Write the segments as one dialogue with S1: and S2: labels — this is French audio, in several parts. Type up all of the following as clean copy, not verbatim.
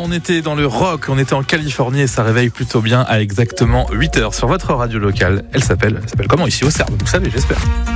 S1: on était dans le rock, on était en Californie et ça réveille plutôt bien à exactement 8h sur votre radio locale. Elle s'appelle comment ici au Cerf, vous savez, j'espère.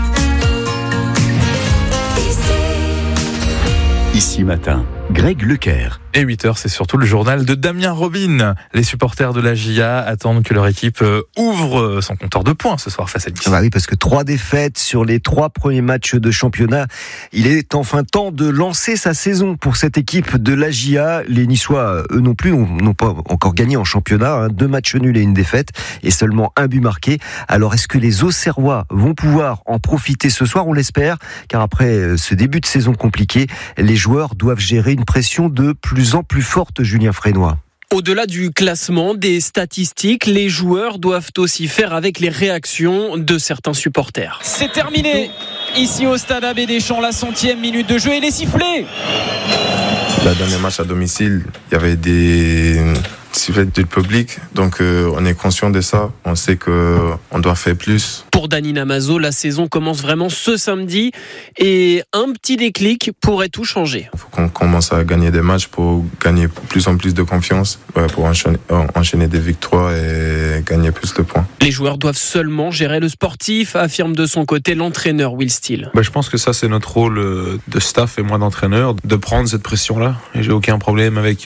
S2: Ici matin, Greg Leclerc.
S1: Et 8h, c'est surtout le journal de Damien Robin. Les supporters de la GIA attendent que leur équipe ouvre son compteur de points ce soir face à Nice.
S3: Bah oui, parce que 3 défaites sur les 3 premiers matchs de championnat. Il est enfin temps de lancer sa saison pour cette équipe de la GIA. Les Niçois, eux non plus, n'ont pas encore gagné en championnat. 2 matchs nuls et 1 défaite et seulement 1 but marqué. Alors, est-ce que les Auxerrois vont pouvoir en profiter ce soir? On l'espère, car après ce début de saison compliqué, les joueurs doivent gérer une pression de plus en plus forte, Julien Frénois.
S4: Au-delà du classement, des statistiques, les joueurs doivent aussi faire avec les réactions de certains supporters.
S5: C'est terminé ici au stade Abbé Deschamps, la 100e minute de jeu et les sifflets.
S6: Le dernier match à domicile, il y avait des sifflets du public, donc on est conscient de ça, on sait qu'on doit faire plus.
S4: Pour Dani Namazo, la saison commence vraiment ce samedi et un petit déclic pourrait tout changer.
S6: Il faut qu'on commence à gagner des matchs pour gagner plus en plus de confiance, pour enchaîner des victoires et gagner plus de points.
S4: Les joueurs doivent seulement gérer le sportif, affirme de son côté l'entraîneur Will Steele.
S7: Je pense que ça c'est notre rôle de staff et moi d'entraîneur, de prendre cette pression-là. Et j'ai aucun problème avec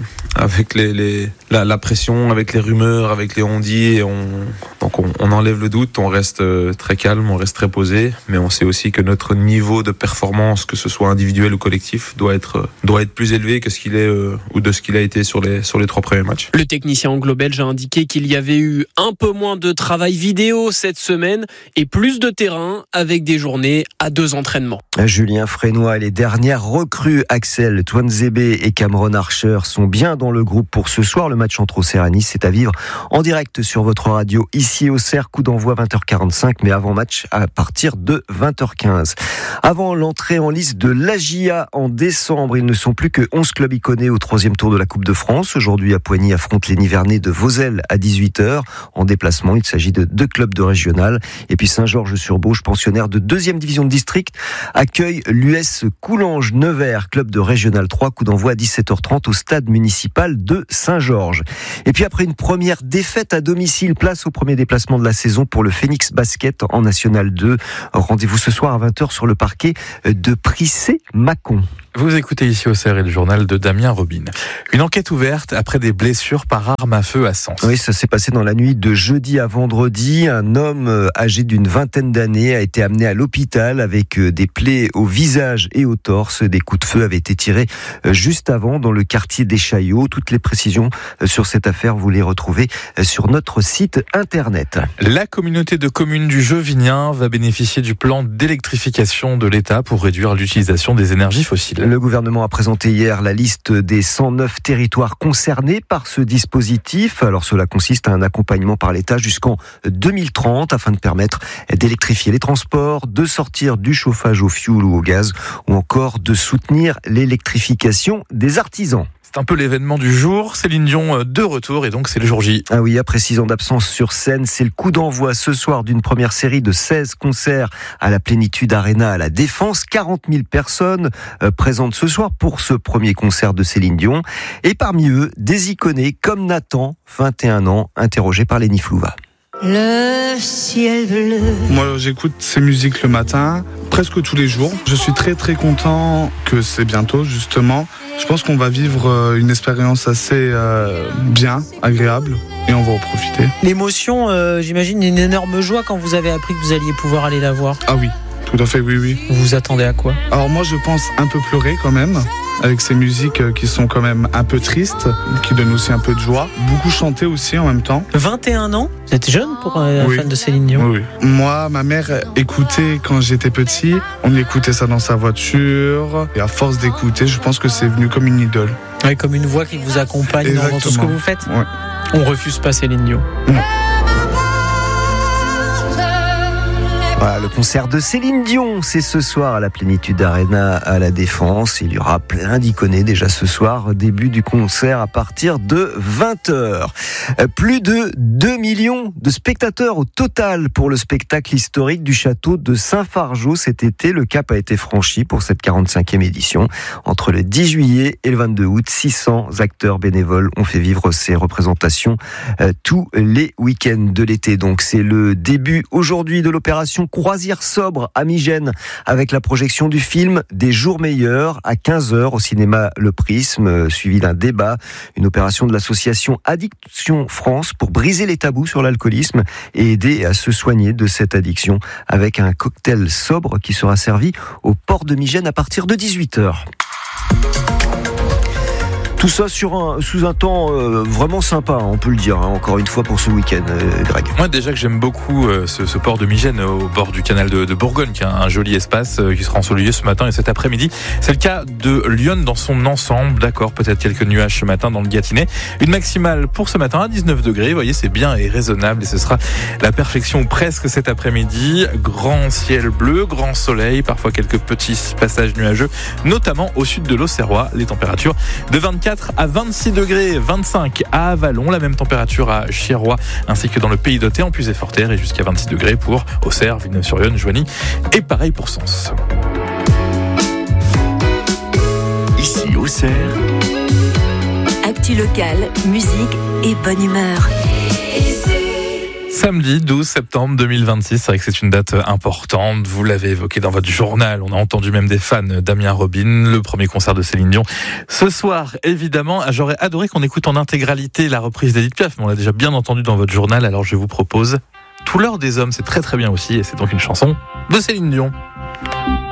S7: la pression, avec les rumeurs, avec les on-dit. Donc on enlève le doute, on reste très calme, on reste très posé, mais on sait aussi que notre niveau de performance, que ce soit individuel ou collectif, doit être plus élevé que ce qu'il est ou de ce qu'il a été sur les 3 premiers matchs.
S4: Le technicien anglo-belge a indiqué qu'il y avait eu un peu moins de travail vidéo cette semaine et plus de terrain avec des journées à 2 entraînements.
S3: Julien Frénois et les dernières recrues Axel Twanzebe et Cameron Archer sont bien dans le groupe pour ce soir. Le match entre Auxerre et Nice, c'est à vivre en direct sur votre radio ici au Auxerre. Coup d'envoi 20h45, mais avant match à partir de 20h15. Avant l'entrée en liste de l'AGIA en décembre, ils ne sont plus que 11 clubs iconés au 3e tour de la Coupe de France. Aujourd'hui, à Poigny affronte les Nivernais de Vozelle à 18h. En déplacement, il s'agit de 2 clubs de régional. Et puis Saint-Georges-sur-Bauge, pensionnaire de 2e division de district, accueille l'US Coulanges-Nevers, club de régional 3. Coup d'envoi à 17h30 au stade municipal de Saint-Georges. Et puis après une première défaite à domicile, place au premier déplacement de la saison pour le Phoenix Basket en National 2. Rendez-vous ce soir à 20h sur le parquet de Prissé-Mâcon.
S1: Vous écoutez ici au Cerf et le journal de Damien Robin. Une enquête ouverte après des blessures par arme à feu à Sens.
S3: Oui, ça s'est passé dans la nuit de jeudi à vendredi. Un homme âgé d'une vingtaine d'années a été amené à l'hôpital avec des plaies au visage et au torse. Des coups de feu avaient été tirés juste avant dans le quartier des Chaillots. Toutes les précisions sur cette affaire, vous les retrouvez sur notre site internet.
S1: La communauté de communes du Jevinien va bénéficier du plan d'électrification de l'État pour réduire l'utilisation des énergies fossiles.
S3: Le gouvernement a présenté hier la liste des 109 territoires concernés par ce dispositif. Alors cela consiste à un accompagnement par l'État jusqu'en 2030 afin de permettre d'électrifier les transports, de sortir du chauffage au fioul ou au gaz ou encore de soutenir l'électrification des artisans.
S1: C'est un peu l'événement du jour. Céline Dion de retour et donc c'est le jour J.
S3: Ah oui, après 6 ans d'absence sur scène, c'est le coup d'envoi ce soir d'une première série de 16 concerts à la Plénitude Arena à la Défense. 40 000 personnes présentes ce soir pour ce premier concert de Céline Dion. Et parmi eux, des iconés comme Nathan, 21 ans, interrogé par Léni Flouva.
S8: Le ciel bleu.
S9: Moi, j'écoute ces musiques le matin, presque tous les jours. Je suis très très content que c'est bientôt, justement. Je pense qu'on va vivre une expérience assez bien, agréable, et on va en profiter.
S10: L'émotion, j'imagine une énorme joie quand vous avez appris que vous alliez pouvoir aller la voir.
S9: Ah oui, tout à fait, oui.
S10: Vous vous attendez à quoi?
S9: Alors moi, je pense un peu pleurer quand même, avec ces musiques qui sont quand même un peu tristes, qui donnent aussi un peu de joie. Beaucoup chanter aussi en même temps.
S10: 21 ans, vous êtes jeune pour un fan de Céline Dion.
S9: Oui. Moi, ma mère écoutait quand j'étais petit. On écoutait ça dans sa voiture. Et à force d'écouter, je pense que c'est venu comme une idole.
S10: Oui, comme une voix qui vous accompagne dans tout ce que vous faites.
S9: Ouais.
S10: On refuse pas Céline Dion.
S3: Voilà, le concert de Céline Dion, c'est ce soir à la Plénitude Arena à la Défense. Il y aura plein d'icônes déjà ce soir. Début du concert à partir de 20h. Plus de 2 millions de spectateurs au total pour le spectacle historique du château de Saint-Fargeau cet été. Le cap a été franchi pour cette 45e édition. Entre le 10 juillet et le 22 août, 600 acteurs bénévoles ont fait vivre ces représentations tous les week-ends de l'été. Donc c'est le début aujourd'hui de l'opération Croisière sobre à Migène avec la projection du film Des jours meilleurs à 15h au cinéma Le Prisme, suivi d'un débat, une opération de l'association Addiction France pour briser les tabous sur l'alcoolisme et aider à se soigner de cette addiction avec un cocktail sobre qui sera servi au port de Migène à partir de 18h. Tout ça sous un temps vraiment sympa, on peut le dire, encore une fois pour ce week-end, Greg.
S1: Moi déjà que j'aime beaucoup ce port de Migène au bord du canal de Bourgogne, qui a un joli espace qui sera ensoleillé ce matin et cet après-midi. C'est le cas de Lyon dans son ensemble, d'accord, peut-être quelques nuages ce matin dans le Gâtinais. Une maximale pour ce matin à 19 degrés, vous voyez c'est bien et raisonnable et ce sera la perfection presque cet après-midi. Grand ciel bleu, grand soleil, parfois quelques petits passages nuageux, notamment au sud de l'Auxerrois. Les températures de 24 à 26 degrés, 25 à Avallon, la même température à Chirois ainsi que dans le Pays d'Otay en plus et Forterre et jusqu'à 26 degrés pour Auxerre, Villeneuve-sur-Yonne, Joigny et pareil pour Sens.
S2: Ici Auxerre,
S8: Actu locale, musique et bonne humeur.
S1: Samedi 12 septembre 2026, c'est vrai que c'est une date importante, vous l'avez évoqué dans votre journal, on a entendu même des fans d'Amien Robin, le premier concert de Céline Dion. Ce soir, évidemment, j'aurais adoré qu'on écoute en intégralité la reprise d'Edith Piaf, mais on l'a déjà bien entendu dans votre journal, alors je vous propose Tout l'heure des hommes, c'est très très bien aussi, et c'est donc une chanson de Céline Dion.